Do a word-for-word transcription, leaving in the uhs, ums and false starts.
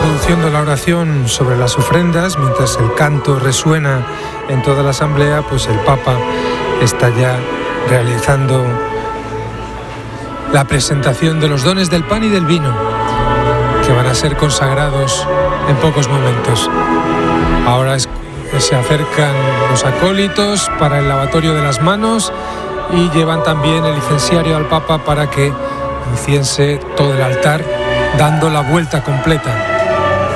introduciendo la oración sobre las ofrendas, mientras el canto resuena en toda la asamblea, pues el Papa está ya realizando la presentación de los dones del pan y del vino, que van a ser consagrados en pocos momentos. Ahora es, se acercan los acólitos para el lavatorio de las manos y llevan también el incensario al Papa para que inciense todo el altar, dando la vuelta completa.